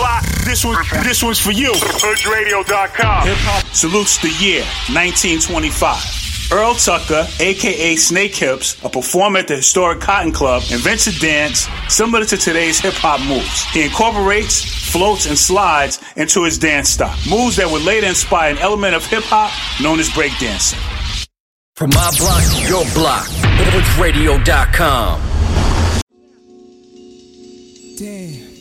lot. This one's for you. HoodRadio.com. Hip hop salutes the year 1925. Earl Tucker, a.k.a. Snake Hips, a performer at the historic Cotton Club, invents a dance similar to today's hip-hop moves. He incorporates, floats, and slides into his dance style, moves that would later inspire an element of hip-hop known as breakdancing. From my block to your block, HoodRadio.com. Damn.